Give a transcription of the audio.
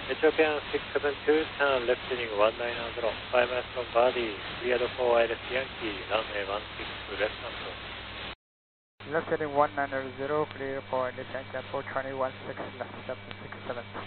Ethiopian 672, turn left heading 1900, 5 miles from Badi, cleared for wireless Yankee, runway 16 left control. Left heading 1900, clear for wireless Yankee, approach runway 16 left, 767.